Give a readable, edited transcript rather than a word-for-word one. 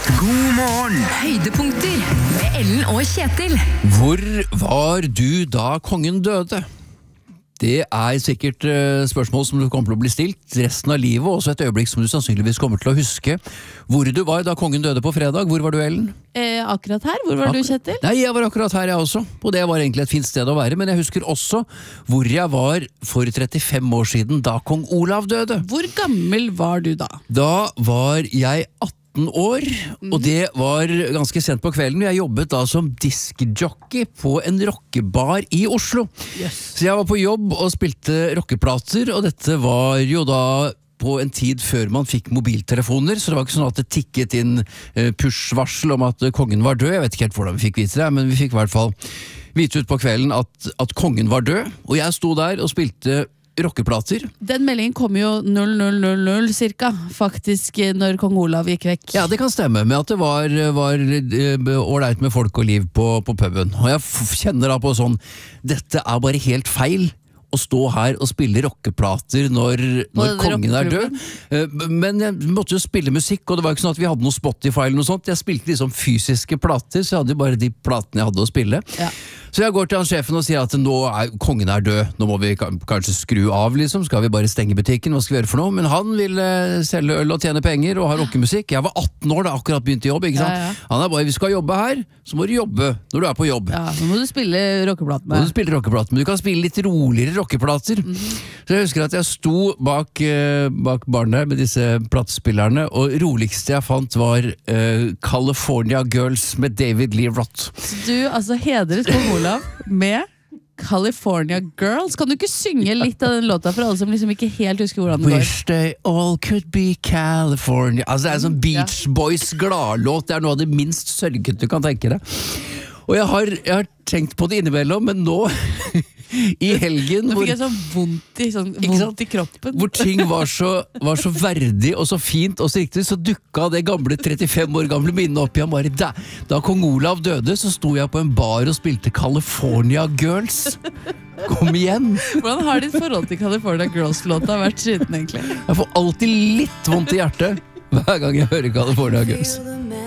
God morgen! Høydepunkter med Ellen og Kjetil. Hvor var du da kongen døde? Det sikkert spørsmål som du kommer til å bli stilt resten av livet, og også et øyeblikk som du sannsynligvis kommer til å huske. Hvor du var da kongen døde på fredag? Hvor var du, Ellen? Akkurat her. Hvor var du, Kjetil? Nei, jeg var akkurat her jeg også, og det var egentlig et fint sted å være, men jeg husker også hvor jeg var for 35 år siden da kong Olav døde. Hvor gammel var du da? Da var jeg 18 år, og det var ganske sent på kvelden. Jeg jobbet da som diskjockey på en rockebar i Oslo. Yes. Så jeg var på jobb og spilte rockeplater, og dette var jo da på en tid før man fikk mobiltelefoner, så det var ikke sånn at det tikket inn push-varsel om at kongen var død. Jeg vet ikke helt hvordan vi fikk vite det, men vi fikk i hvert fall vite ut på kvelden at kongen var død, og jeg sto der og spilte rockeplater. Den meldingen kom jo 00:00 cirka, faktisk, når kong Olav gikk vekk. Ja, det kan stemme med at det var ålreit med folk og liv på puben. Og jeg kjenner da på sånn, dette bare helt feil å stå her og spille rockeplater når kongen død. Men jeg måtte jo spille musikk, og det var ikke sånn at vi hadde noe Spotify eller noe sånt. Jeg spilte liksom fysiske plater, så jeg hadde jo bare de platene jeg hadde å spille. Ja. Så jeg går til han sjefen og sier at kongen død, nå må vi kanskje skru av, liksom. Skal vi bare stenge butikken, hva skal vi gjøre for noe? Men han ville selge øl og tjene penger og ha rockemusikk. Jeg var 18 år da, akkurat begynt i jobb, ikke sant? Ja. Han bare, vi skal jobbe her, så må du jobbe når du på jobb. Ja, nå må du spille rockeplatene. Nå må du spille rockeplater, men du kan spille litt roligere rockeplater. Så jeg husker at jeg sto bak baren der med disse platespillerne, og roligste jeg fant var California Girls med David Lee Roth. Så du altså hedret kong Olav med California Girls. Kan du ikke synge litt av den låta for alle som liksom ikke helt husker hvordan den går? Wish they all could be California. Altså det en sånn Beach Boys gladlåt. Det noe av det minst sørget du kan tenke deg. Og jeg har tenkt på det innimellom, men nå i helgen Nå fikk jeg vondt i kroppen. Hvor ting var så verdig og så fint og så riktig, så dukka det gamle 35 år gamle minnet opp igjen bare da kong Olav døde, så sto jeg på en bar og spilte California Girls. Kom igjen! Hvordan har ditt forhold til California Girls-låta vært siden egentlig? Jeg får alltid litt vondt i hjertet hver gang jeg hører California Girls.